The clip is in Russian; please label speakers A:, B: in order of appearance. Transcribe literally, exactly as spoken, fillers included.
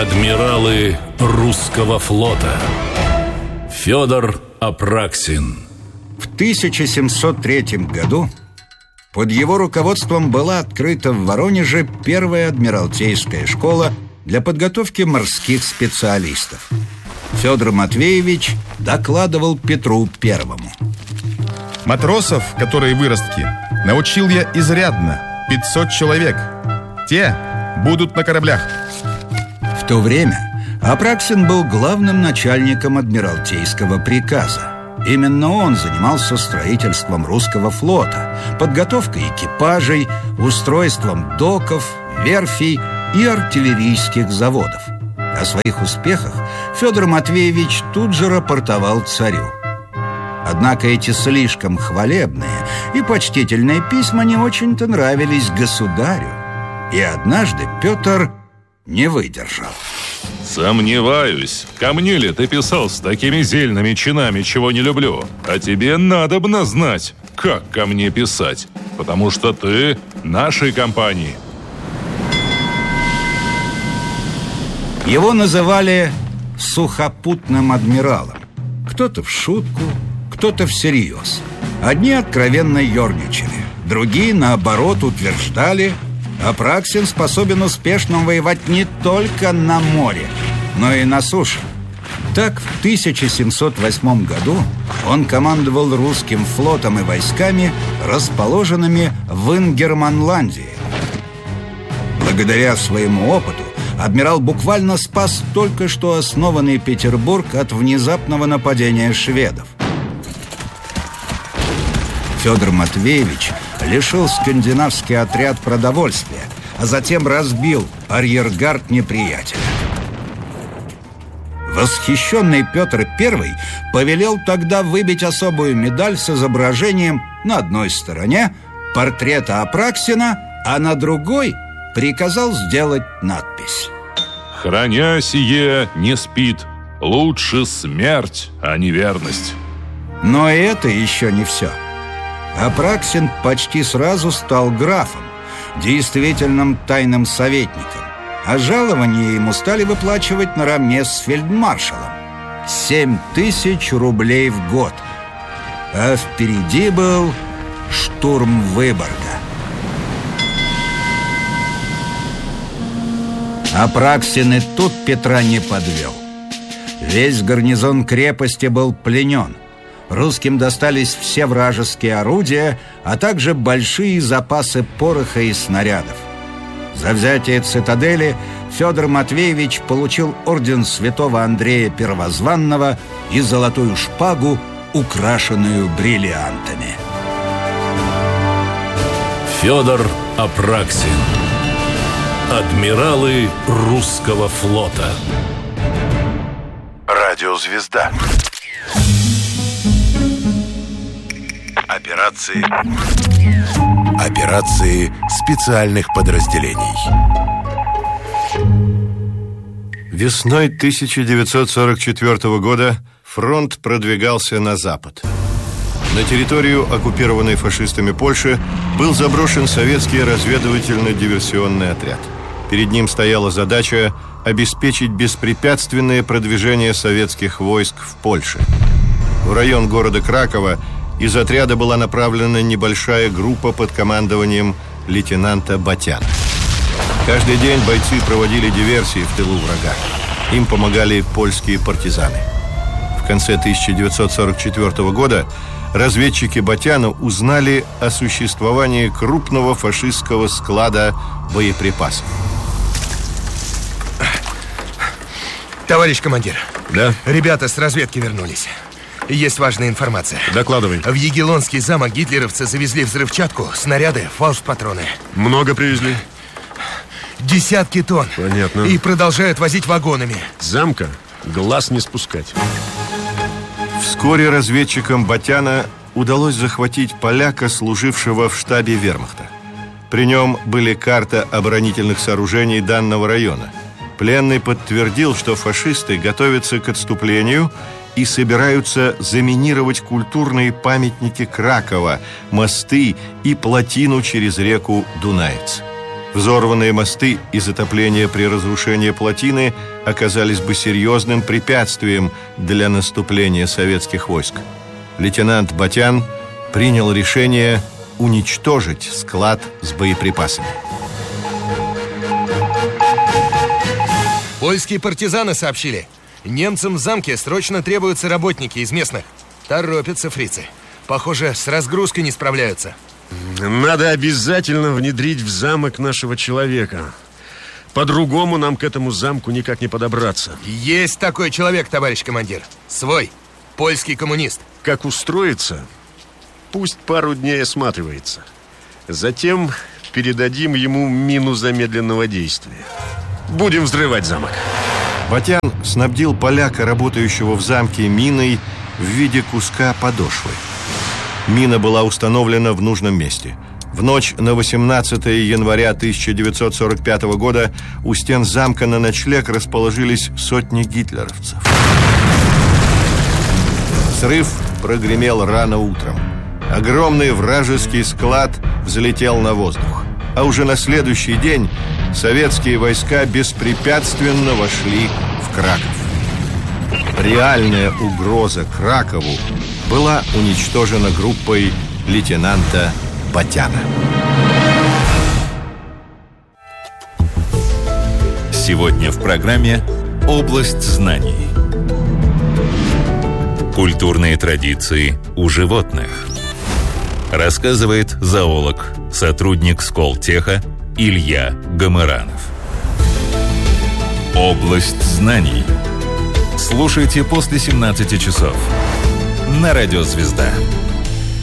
A: Адмиралы русского флота. Федор Апраксин.
B: В тысяча семьсот третьем году под его руководством была открыта в Воронеже первая адмиралтейская школа для подготовки морских специалистов. Федор Матвеевич докладывал Петру Первому.
C: Матросов, которые выростки, научил я изрядно, пятьсот человек. Те будут на кораблях.
B: В то время Апраксин был главным начальником адмиралтейского приказа. Именно он занимался строительством русского флота, подготовкой экипажей, устройством доков, верфей и артиллерийских заводов. О своих успехах Федор Матвеевич тут же рапортовал царю. Однако эти слишком хвалебные и почтительные письма не очень-то нравились государю. И однажды Петр не выдержал.
D: Сомневаюсь, ко мне ли ты писал с такими зельными чинами, чего не люблю. А тебе надобно знать, как ко мне писать, потому что ты нашей компании.
B: Его называли сухопутным адмиралом. Кто-то в шутку, кто-то всерьез. Одни откровенно ерничали, другие, наоборот, утверждали: Апраксин способен успешно воевать не только на море, но и на суше. Так, в тысяча семьсот восьмом году он командовал русским флотом и войсками, расположенными в Ингерманландии. Благодаря своему опыту адмирал буквально спас только что основанный Петербург от внезапного нападения шведов. Федор Матвеевич лишил скандинавский отряд продовольствия, а затем разбил арьергард неприятеля. Восхищенный Петр Первый повелел тогда выбить особую медаль с изображением на одной стороне портрета Апраксина, а на другой приказал сделать надпись:
D: «Храня сие, не спит. Лучше смерть, а не верность».
B: Но и это еще не все. Апраксин почти сразу стал графом, действительным тайным советником, а жалование ему стали выплачивать наравне с фельдмаршалом – семь тысяч рублей в год. А впереди был штурм Выборга. Апраксин и тут Петра не подвел. Весь гарнизон крепости был пленен. Русским достались все вражеские орудия, а также большие запасы пороха и снарядов. За взятие цитадели Федор Матвеевич получил орден святого Андрея Первозванного и золотую шпагу, украшенную бриллиантами.
A: Федор Апраксин. Адмиралы русского флота.
E: Радиозвезда. Операции. Операции специальных подразделений.
F: Весной тысяча девятьсот сорок четвёртого года фронт продвигался на запад. На территорию, оккупированной фашистами Польши, был заброшен советский разведывательно-диверсионный отряд. Перед ним стояла задача обеспечить беспрепятственное продвижение советских войск в Польше. В район города Кракова из отряда была направлена небольшая группа под командованием лейтенанта Батяна. Каждый день бойцы проводили диверсии в тылу врага. Им помогали польские партизаны. В конце тысяча девятьсот сорок четвёртого года разведчики Батяна узнали о существовании крупного фашистского склада боеприпасов.
G: Товарищ командир.
F: Да?
G: Ребята с разведки вернулись. Есть важная информация.
F: Докладывай.
G: В Егелонский замок гитлеровцы завезли взрывчатку, снаряды, фалш-патроны.
F: Много привезли?
G: Десятки тонн.
F: Понятно.
G: И продолжают возить вагонами.
F: С замка глаз не спускать. Вскоре разведчикам Батяна удалось захватить поляка, служившего в штабе вермахта. При нем были карта оборонительных сооружений данного района. Пленный подтвердил, что фашисты готовятся к отступлению и собираются заминировать культурные памятники Кракова, мосты и плотину через реку Дунаец. Взорванные мосты и затопление при разрушении плотины оказались бы серьезным препятствием для наступления советских войск. Лейтенант Батян принял решение уничтожить склад с боеприпасами.
G: Польские партизаны сообщили. Немцам в замке срочно требуются работники из местных. Торопятся фрицы. Похоже, с разгрузкой не справляются.
H: Надо обязательно внедрить в замок нашего человека. По-другому нам к этому замку никак не подобраться.
G: Есть такой человек, товарищ командир. Свой. Польский коммунист.
H: Как устроится, пусть пару дней осматривается. Затем передадим ему мину замедленного действия. Будем взрывать замок.
F: Батян снабдил поляка, работающего в замке, миной в виде куска подошвы. Мина была установлена в нужном месте. В ночь на восемнадцатое января тысяча девятьсот сорок пятого года у стен замка на ночлег расположились сотни гитлеровцев. Взрыв прогремел рано утром. Огромный вражеский склад взлетел на воздух. А уже на следующий день советские войска беспрепятственно вошли в Краков. Реальная угроза Кракову была уничтожена группой лейтенанта Батяна.
A: Сегодня в программе «Область знаний». Культурные традиции у животных. Рассказывает зоолог, сотрудник Сколтеха Илья Гамыранов. «Область знаний». Слушайте после семнадцати часов на радио «Звезда».